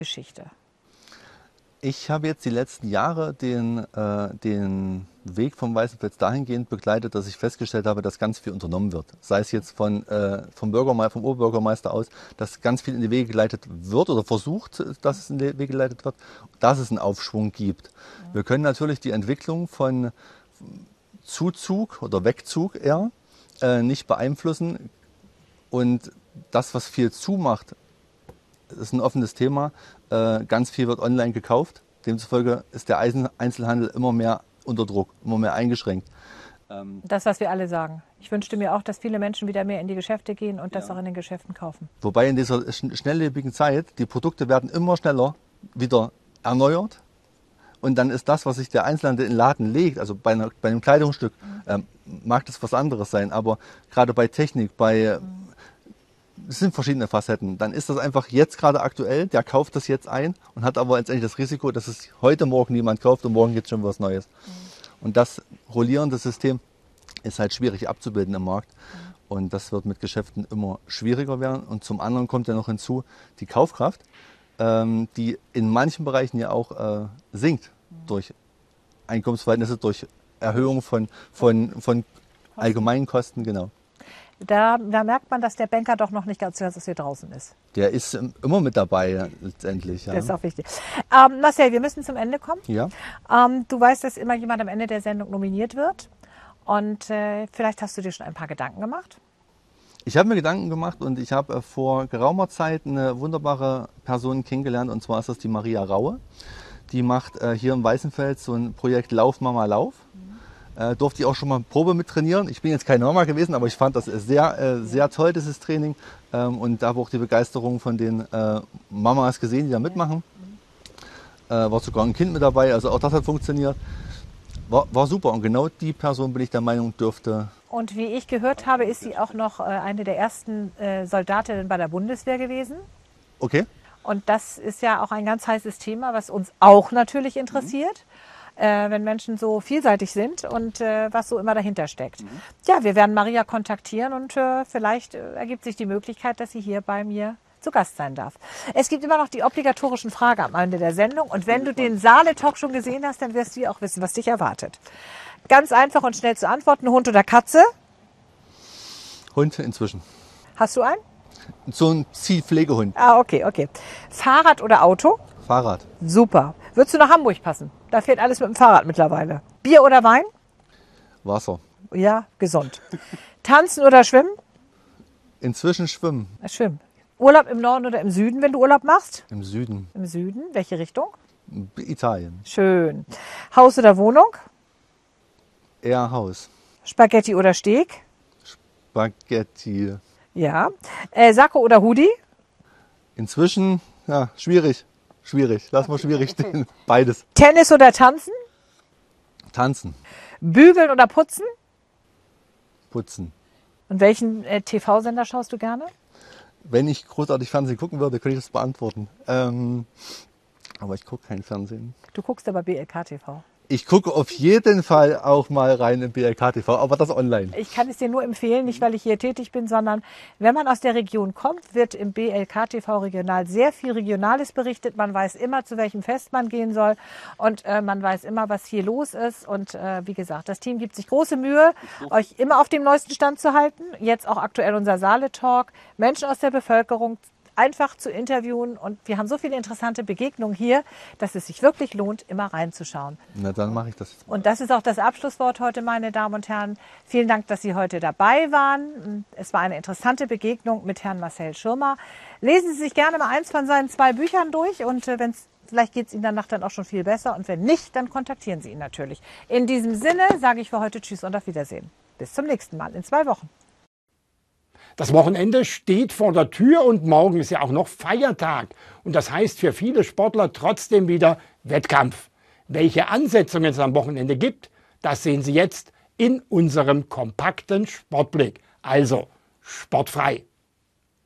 Geschichte? Ich habe jetzt die letzten Jahre den Weg vom Weißenfels dahingehend begleitet, dass ich festgestellt habe, dass ganz viel unternommen wird. Sei es jetzt vom Oberbürgermeister aus, dass ganz viel in die Wege geleitet wird oder versucht, dass es in die Wege geleitet wird, dass es einen Aufschwung gibt. Wir können natürlich die Entwicklung von Zuzug oder Wegzug eher nicht beeinflussen. Und das, was viel zumacht, ist ein offenes Thema. Ganz viel wird online gekauft. Demzufolge ist der Einzelhandel immer mehr unter Druck, immer mehr eingeschränkt. Das, was wir alle sagen. Ich wünschte mir auch, dass viele Menschen wieder mehr in die Geschäfte gehen und das auch in den Geschäften kaufen. Wobei in dieser schnelllebigen Zeit, die Produkte werden immer schneller wieder erneuert. Und dann ist das, was sich der Einzelhandel in den Laden legt, also bei einem Kleidungsstück, mag das was anderes sein. Aber gerade bei Technik, es sind verschiedene Facetten. Dann ist das einfach jetzt gerade aktuell, der kauft das jetzt ein und hat aber letztendlich das Risiko, dass es heute Morgen niemand kauft und morgen gibt es schon was Neues. Und das rollierende System ist halt schwierig abzubilden im Markt. Und das wird mit Geschäften immer schwieriger werden. Und zum anderen kommt ja noch hinzu die Kaufkraft, die in manchen Bereichen ja auch sinkt durch Einkommensverhältnisse, durch Erhöhung von allgemeinen Kosten, genau. Da merkt man, dass der Banker doch noch nicht ganz hier draußen ist. Der ist immer mit dabei, letztendlich. Ja. Das ist auch wichtig. Marcel, wir müssen zum Ende kommen. Ja. Du weißt, dass immer jemand am Ende der Sendung nominiert wird. Und vielleicht hast du dir schon ein paar Gedanken gemacht? Ich habe mir Gedanken gemacht und ich habe vor geraumer Zeit eine wunderbare Person kennengelernt. Und zwar ist das die Maria Raue. Die macht hier im Weißenfels so ein Projekt Lauf Mama Lauf. Durfte ich auch schon mal Probe mit trainieren. Ich bin jetzt keine Mama gewesen, aber ich fand das sehr toll, dieses Training. Und da habe auch die Begeisterung von den Mamas gesehen, die da mitmachen. War sogar ein Kind mit dabei, also auch das hat funktioniert. War super und genau die Person, bin ich der Meinung, dürfte. Und wie ich gehört habe, ist sie auch noch eine der ersten Soldatinnen bei der Bundeswehr gewesen. Okay. Und das ist ja auch ein ganz heißes Thema, was uns auch natürlich interessiert. Wenn Menschen so vielseitig sind und was so immer dahinter steckt. Ja, wir werden Maria kontaktieren und vielleicht ergibt sich die Möglichkeit, dass sie hier bei mir zu Gast sein darf. Es gibt immer noch die obligatorischen Fragen am Ende der Sendung und wenn du den Saale-Talk schon gesehen hast, dann wirst du ja auch wissen, was dich erwartet. Ganz einfach und schnell zu antworten, Hund oder Katze? Hund inzwischen. Hast du einen? So ein Ziehpflegehund. Ah, okay. Fahrrad oder Auto? Fahrrad. Super. Würdest du nach Hamburg passen? Da fährt alles mit dem Fahrrad mittlerweile. Bier oder Wein? Wasser. Ja, gesund. Tanzen oder schwimmen? Inzwischen schwimmen. Schwimmen. Urlaub im Norden oder im Süden, wenn du Urlaub machst? Im Süden. Im Süden. Welche Richtung? Italien. Schön. Haus oder Wohnung? Eher Haus. Spaghetti oder Steak? Spaghetti. Ja. Sakko oder Hoodie? Inzwischen, ja, schwierig. Lass mal schwierig stehen. Beides. Tennis oder Tanzen? Tanzen. Bügeln oder putzen? Putzen. Und welchen TV-Sender schaust du gerne? Wenn ich großartig Fernsehen gucken würde, könnte ich das beantworten. Aber ich gucke kein Fernsehen. Du guckst aber BLK TV. Ich gucke auf jeden Fall auch mal rein in BLK TV, aber das online. Ich kann es dir nur empfehlen, nicht weil ich hier tätig bin, sondern wenn man aus der Region kommt, wird im BLK TV regional sehr viel Regionales berichtet. Man weiß immer, zu welchem Fest man gehen soll und man weiß immer, was hier los ist. Und wie gesagt, das Team gibt sich große Mühe, euch immer auf dem neuesten Stand zu halten. Jetzt auch aktuell unser Saale-Talk. Menschen aus der Bevölkerung einfach zu interviewen und wir haben so viele interessante Begegnungen hier, dass es sich wirklich lohnt, immer reinzuschauen. Na, dann mache ich das. Und das ist auch das Abschlusswort heute, meine Damen und Herren. Vielen Dank, dass Sie heute dabei waren. Es war eine interessante Begegnung mit Herrn Marcel Schirmer. Lesen Sie sich gerne mal eins von seinen 2 Büchern durch und vielleicht geht es Ihnen danach dann auch schon viel besser und wenn nicht, dann kontaktieren Sie ihn natürlich. In diesem Sinne sage ich für heute Tschüss und auf Wiedersehen. Bis zum nächsten Mal in 2 Wochen. Das Wochenende steht vor der Tür und morgen ist ja auch noch Feiertag. Und das heißt für viele Sportler trotzdem wieder Wettkampf. Welche Ansetzungen es am Wochenende gibt, das sehen Sie jetzt in unserem kompakten Sportblick. Also sportfrei.